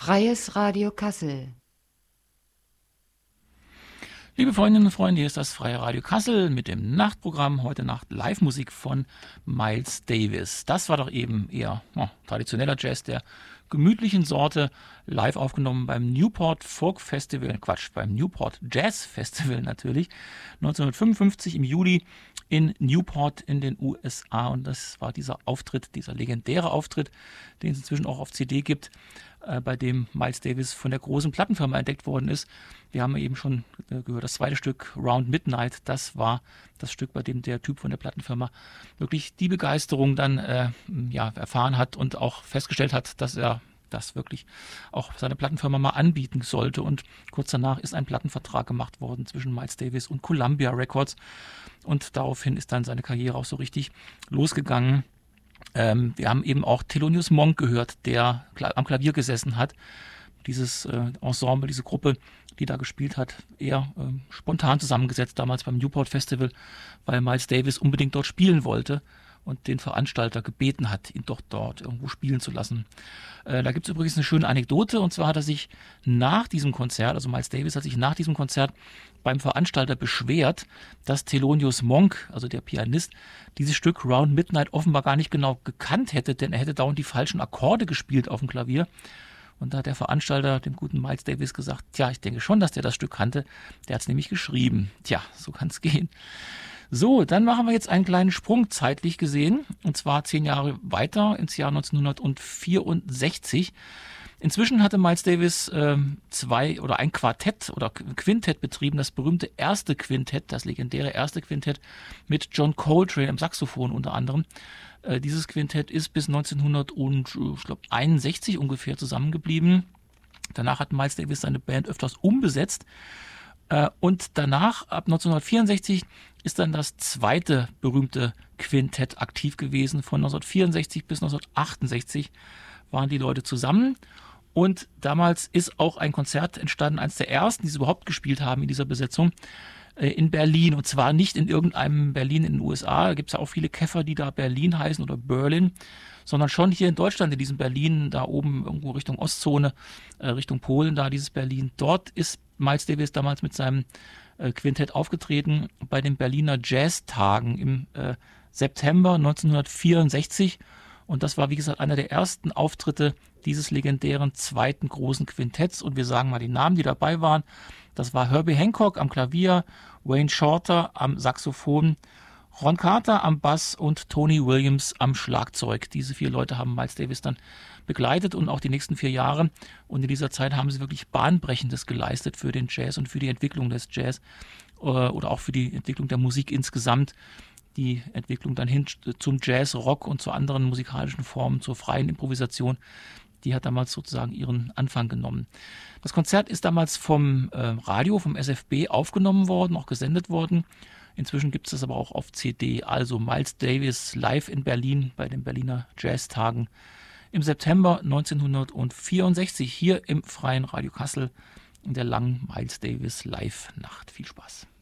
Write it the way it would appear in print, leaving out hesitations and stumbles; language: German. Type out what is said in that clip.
Freies Radio Kassel. Liebe Freundinnen und Freunde, hier ist das Freie Radio Kassel mit dem Nachtprogramm. Heute Nacht Live-Musik von Miles Davis. Das war doch eben eher traditioneller Jazz der gemütlichen Sorte, live aufgenommen beim Newport Folk Festival, beim Newport Jazz Festival natürlich, 1955 im Juli in Newport in den USA. Und das war dieser Auftritt, dieser legendäre Auftritt, den es inzwischen auch auf CD gibt, bei dem Miles Davis von der großen Plattenfirma entdeckt worden ist. Wir haben eben schon gehört, das zweite Stück, Round Midnight, das war das Stück, bei dem der Typ von der Plattenfirma wirklich die Begeisterung dann erfahren hat und auch festgestellt hat, dass er das wirklich auch seine Plattenfirma mal anbieten sollte. Und kurz danach ist ein Plattenvertrag gemacht worden zwischen Miles Davis und Columbia Records. Und daraufhin ist dann seine Karriere auch so richtig losgegangen. Wir haben eben auch Thelonious Monk gehört, der am Klavier gesessen hat. Dieses Ensemble, diese Gruppe, die da gespielt hat, eher spontan zusammengesetzt, damals beim Newport Festival, weil Miles Davis unbedingt dort spielen wollte und den Veranstalter gebeten hat, ihn doch dort irgendwo spielen zu lassen. Da gibt es übrigens eine schöne Anekdote, und zwar hat er sich nach diesem Konzert, also Miles Davis hat sich nach diesem Konzert beim Veranstalter beschwert, dass Thelonious Monk, also der Pianist, dieses Stück Round Midnight offenbar gar nicht genau gekannt hätte, denn er hätte dauernd die falschen Akkorde gespielt auf dem Klavier. Und da hat der Veranstalter dem guten Miles Davis gesagt, tja, ich denke schon, dass der das Stück kannte. Der hat es nämlich geschrieben. Tja, so kann es gehen. So, dann machen wir jetzt einen kleinen Sprung zeitlich gesehen, und zwar 10 Jahre weiter ins Jahr 1964. Inzwischen hatte Miles Davis ein Quartett oder Quintett betrieben, das berühmte erste Quintett, das legendäre erste Quintett mit John Coltrane am Saxophon unter anderem. Dieses Quintett ist bis 1961 ungefähr zusammengeblieben. Danach hat Miles Davis seine Band öfters umbesetzt. Und danach, ab 1964, ist dann das zweite berühmte Quintett aktiv gewesen. Von 1964 bis 1968 waren die Leute zusammen. Und damals ist auch ein Konzert entstanden, eines der ersten, die sie überhaupt gespielt haben in dieser Besetzung, in Berlin. Und zwar nicht in irgendeinem Berlin in den USA. Da gibt es ja auch viele Käfer, die da Berlin heißen oder Berlin, sondern schon hier in Deutschland, in diesem Berlin, da oben irgendwo Richtung Ostzone, Richtung Polen, da dieses Berlin. Dort ist Miles Davis damals mit seinem Quintett aufgetreten bei den Berliner Jazztagen im September 1964. Und das war, wie gesagt, einer der ersten Auftritte dieses legendären zweiten großen Quintetts. Und wir sagen mal die Namen, die dabei waren. Das war Herbie Hancock am Klavier, Wayne Shorter am Saxophon, Ron Carter am Bass und Tony Williams am Schlagzeug. Diese 4 Leute haben Miles Davis dann begleitet und auch die nächsten 4 Jahre. Und in dieser Zeit haben sie wirklich Bahnbrechendes geleistet für den Jazz und für die Entwicklung des Jazz oder auch für die Entwicklung der Musik insgesamt. Die Entwicklung dann hin zum Jazz, Rock und zu anderen musikalischen Formen, zur freien Improvisation, die hat damals sozusagen ihren Anfang genommen. Das Konzert ist damals vom Radio, vom SFB aufgenommen worden, auch gesendet worden. Inzwischen gibt es das aber auch auf CD. Also Miles Davis live in Berlin bei den Berliner Jazztagen im September 1964 hier im Freien Radio Kassel in der langen Miles Davis Live-Nacht. Viel Spaß.